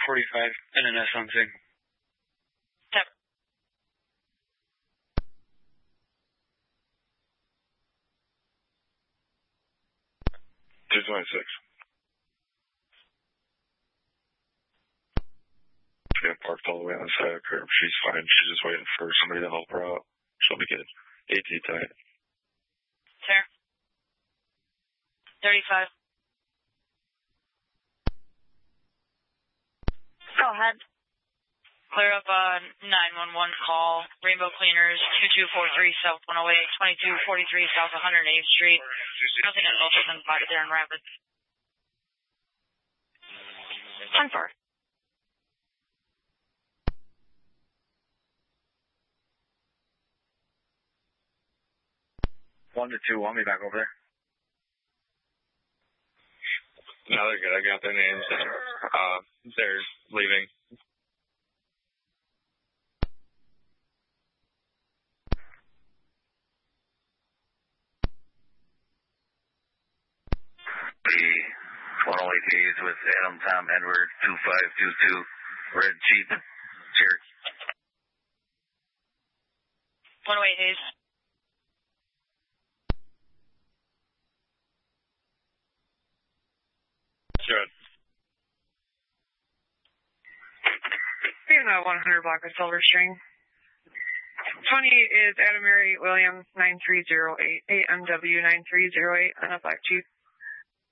45, NNS on Zing. 226. Yeah, parked all the way on the side of the curb. She's fine. She's just waiting for somebody to help her out. She'll be good. AT tight. Sir. 35. Go ahead. Clear up a 911 call. Rainbow Cleaners, 2243 South 108, 2243 South 108th Street. Nothing else than spotted there in Rapids. 10-4. 1 to 2, want me back over there? No, they're good. I got their names. They're leaving. The 108Ks with Adam Tom Edward 2522 Red Jeep Cherokee. 108Ks. Good. We have a 100 block of Silver String. 20 is Adam Mary Williams 9308, AMW 9308 on a black Jeep.